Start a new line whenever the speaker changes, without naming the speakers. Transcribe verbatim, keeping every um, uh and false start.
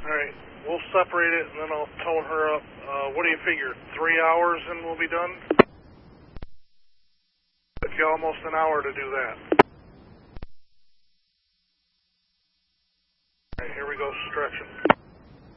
Alright, we'll separate it and then I'll tone her up. Uh, what do you figure, three hours and we'll be done? Took you almost an hour to do that. Alright, here we go, stretching.